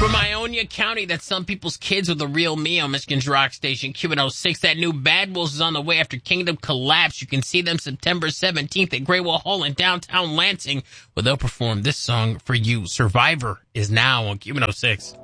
From Ionia County, that's some people's kids with a real me on Michigan's rock station, Q106. That new Bad Wolves is on the way after Kingdom Collapse. You can see them September 17th at Graywell Hall in downtown Lansing, where they'll perform this song for you. Survivor is now on Q106.